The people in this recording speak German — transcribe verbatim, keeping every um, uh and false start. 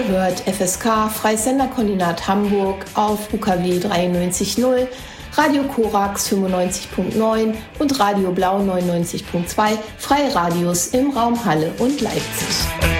hört F S K, Freies Senderkoordinat Hamburg auf U K W dreiundneunzig Komma null, Radio Korax fünfundneunzig Komma neun und Radio Blau neunundneunzig Komma zwei, freie Radios im Raum Halle und Leipzig.